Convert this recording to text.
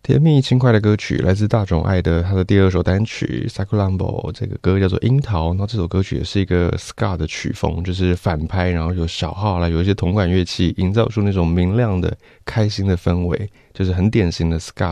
甜蜜轻快的歌曲来自大冢爱的他的第二首单曲 Sakurambo， 这个歌叫做樱桃，然后这首歌曲也是一个 ska 的曲风，就是反拍，然后有小号啦，有一些铜管乐器，营造出那种明亮的开心的氛围，就是很典型的 ska